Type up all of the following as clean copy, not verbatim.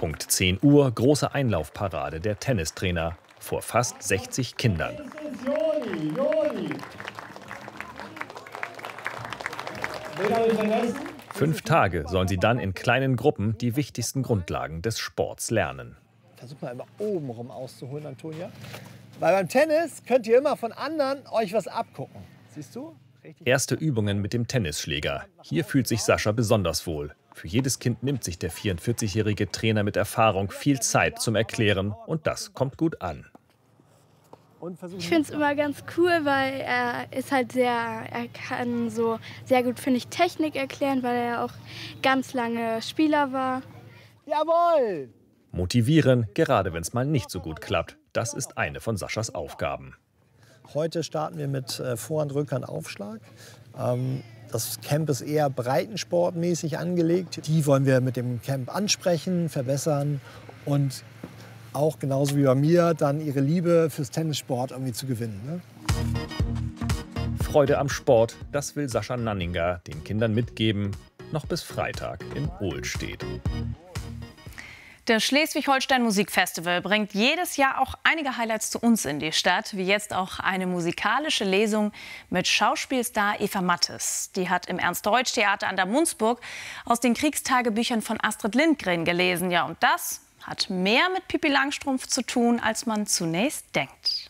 Punkt 10 Uhr, große Einlaufparade der Tennistrainer vor fast 60 Kindern. 5 Tage sollen sie dann in kleinen Gruppen die wichtigsten Grundlagen des Sports lernen. Versucht mal immer oben rum auszuholen, Antonia. Weil beim Tennis könnt ihr immer von anderen euch was abgucken. Siehst du? Richtig. Erste Übungen mit dem Tennisschläger. Hier fühlt sich Sascha besonders wohl. Für jedes Kind nimmt sich der 44-jährige Trainer mit Erfahrung viel Zeit zum Erklären und das kommt gut an. Ich finde es immer ganz cool, weil er kann so sehr gut, finde ich, Technik erklären, weil er ja auch ganz lange Spieler war. Jawohl! Motivieren, gerade wenn es mal nicht so gut klappt. Das ist eine von Saschas Aufgaben. Heute starten wir mit Vorhand, Rückhand, Aufschlag. Das Camp ist eher breitensportmäßig angelegt. Die wollen wir mit dem Camp ansprechen, verbessern und auch genauso wie bei mir dann ihre Liebe fürs Tennissport irgendwie zu gewinnen. Ne? Freude am Sport, das will Sascha Nanninger den Kindern mitgeben, noch bis Freitag in Ohlstedt. Das Schleswig-Holstein Musikfestival bringt jedes Jahr auch einige Highlights zu uns in die Stadt, wie jetzt auch eine musikalische Lesung mit Schauspielstar Eva Mattes. Die hat im Ernst-Deutsch-Theater an der Munzburg aus den Kriegstagebüchern von Astrid Lindgren gelesen. Ja, und das hat mehr mit Pippi Langstrumpf zu tun, als man zunächst denkt.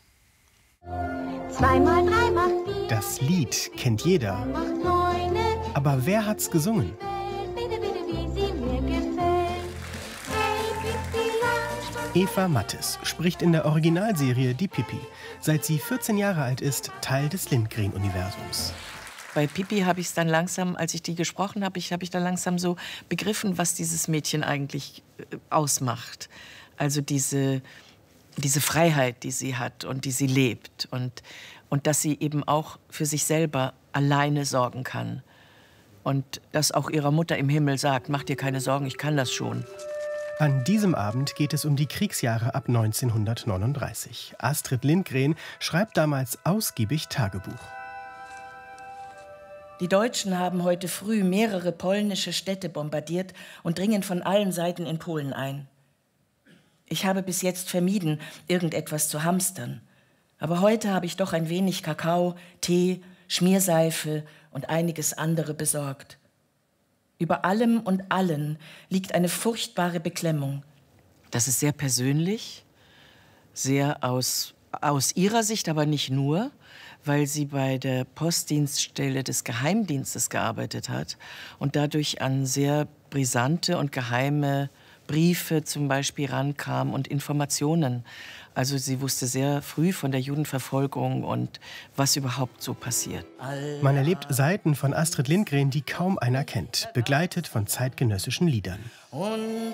2 mal 3 macht 4. Das Lied kennt jeder. Macht 9. Aber wer hat's gesungen? Bitte, bitte, wie sie mir gefällt. Hey, Pippi Langstrumpf. Eva Mattes spricht in der Originalserie Die Pippi. Seit sie 14 Jahre alt ist, Teil des Lindgren-Universums. Bei Pippi habe ich es dann langsam, als ich die gesprochen habe, habe ich dann langsam so begriffen, was dieses Mädchen eigentlich ausmacht. Also diese Freiheit, die sie hat und die sie lebt. Und dass sie eben auch für sich selber alleine sorgen kann. Und das auch ihrer Mutter im Himmel sagt, mach dir keine Sorgen, ich kann das schon. An diesem Abend geht es um die Kriegsjahre ab 1939. Astrid Lindgren schreibt damals ausgiebig Tagebuch. Die Deutschen haben heute früh mehrere polnische Städte bombardiert und dringen von allen Seiten in Polen ein. Ich habe bis jetzt vermieden, irgendetwas zu hamstern. Aber heute habe ich doch ein wenig Kakao, Tee, Schmierseife und einiges andere besorgt. Über allem und allen liegt eine furchtbare Beklemmung. Das ist sehr persönlich, sehr aus ihrer Sicht, aber nicht nur, weil sie bei der Postdienststelle des Geheimdienstes gearbeitet hat und dadurch an sehr brisante und geheime Briefe zum Beispiel rankam und Informationen. Also sie wusste sehr früh von der Judenverfolgung und was überhaupt so passiert. Man erlebt Seiten von Astrid Lindgren, die kaum einer kennt, begleitet von zeitgenössischen Liedern. Und